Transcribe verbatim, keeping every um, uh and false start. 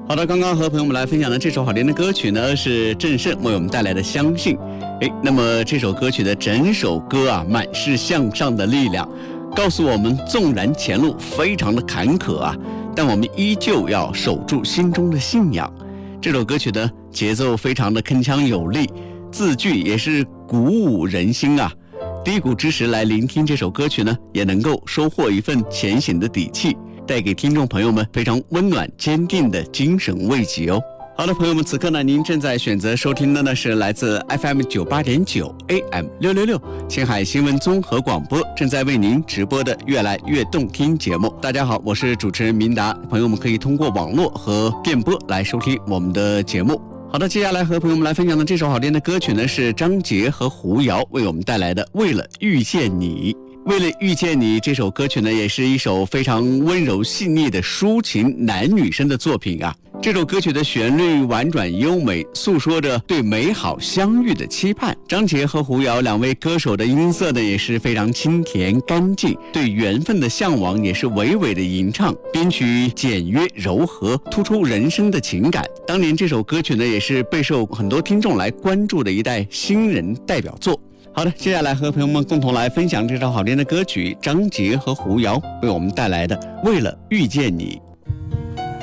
好的，刚刚和朋友们来分享的这首好听的歌曲呢，是郑胜为我们带来的《相信》。诶，那么这首歌曲的整首歌啊，满是向上的力量，告诉我们，纵然前路非常的坎坷啊，但我们依旧要守住心中的信仰。这首歌曲的节奏非常的铿锵有力，字句也是鼓舞人心啊。低谷之时来聆听这首歌曲呢，也能够收获一份前行的底气，带给听众朋友们非常温暖坚定的精神慰藉哦。好的，朋友们，此刻呢，您正在选择收听的呢是来自 F M 九八点九 A M 六六六青海新闻综合广播正在为您直播的越来越动听节目。大家好，我是主持人明达，朋友们可以通过网络和电波来收听我们的节目。好的，接下来和朋友们来分享的这首好听的歌曲呢，是张杰和胡瑶为我们带来的《为了遇见你》。为了遇见你这首歌曲呢，也是一首非常温柔细腻的抒情男女生的作品啊。这首歌曲的旋律婉转优美，诉说着对美好相遇的期盼。张杰和胡瑶两位歌手的音色呢，也是非常清甜干净，对缘分的向往也是娓娓的吟唱，编曲简约柔和，突出人生的情感。当年这首歌曲呢，也是备受很多听众来关注的一代新人代表作。好的，接下来和朋友们共同来分享这首好听的歌曲，张杰和胡瑶为我们带来的《为了遇见你》。